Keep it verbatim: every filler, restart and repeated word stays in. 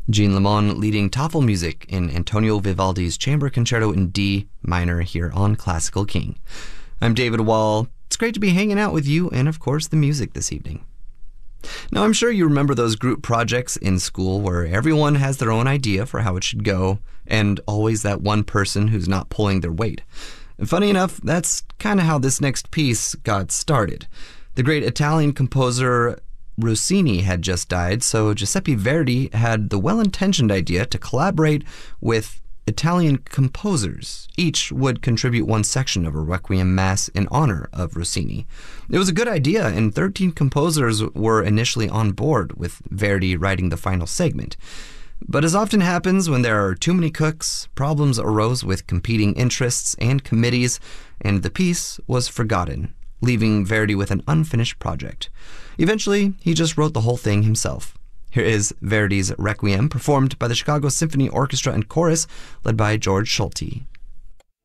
Jean Lemon leading Tafelmusik in Antonio Vivaldi's Chamber Concerto in D minor here on Classical King. I'm David Wall. It's great to be hanging out with you and, of course, the music this evening. Now, I'm sure you remember those group projects in school where everyone has their own idea for how it should go, and always that one person who's not pulling their weight. And funny enough, that's kind of how this next piece got started. The great Italian composer Rossini had just died, so Giuseppe Verdi had the well-intentioned idea to collaborate with Italian composers. Each would contribute one section of a Requiem Mass in honor of Rossini. It was a good idea, and thirteen composers were initially on board, with Verdi writing the final segment. But as often happens when there are too many cooks, problems arose with competing interests and committees, and the piece was forgotten, leaving Verdi with an unfinished project. Eventually, he just wrote the whole thing himself. Here is Verdi's Requiem, performed by the Chicago Symphony Orchestra and Chorus, led by George Solti.